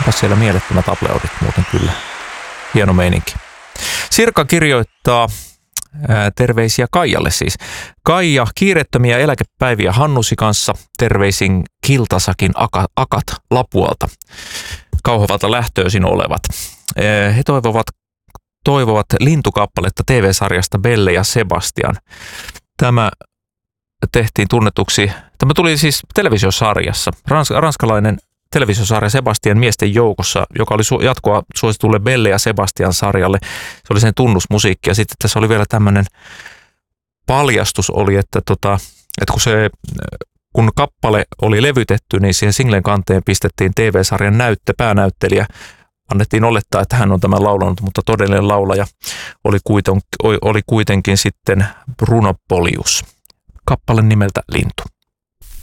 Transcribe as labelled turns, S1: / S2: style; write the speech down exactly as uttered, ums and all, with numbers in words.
S1: Onpas siellä mielettömät aplaudit muuten kyllä. Hieno meininki. Sirkka kirjoittaa ää, terveisiä Kaijalle siis. Kaija, kiireettömiä eläkepäiviä Hannusi kanssa. Terveisin Kiltasakin aka, akat Lapualta. Kauhavalta lähtöisin olevat. Ää, he toivovat, toivovat lintukappaletta T V-sarjasta Belle ja Sebastian. Tämä tehtiin tunnetuksi, tämä tuli siis televisiosarjassa. Rans, ranskalainen televisiosarja Sebastian miesten joukossa, joka oli su- jatkoa suositulle Belle ja Sebastian sarjalle. Se oli sen tunnusmusiikki ja sitten tässä oli vielä tämmöinen paljastus oli, että, tota, että kun, se, kun kappale oli levytetty, niin siihen singlen kanteen pistettiin T V-sarjan näyttö, päänäyttelijä. Annettiin olettaa, että hän on tämän laulanut, mutta todellinen laulaja oli, kuiten, oli kuitenkin sitten Bruno Polius. Kappale nimeltä Lintu.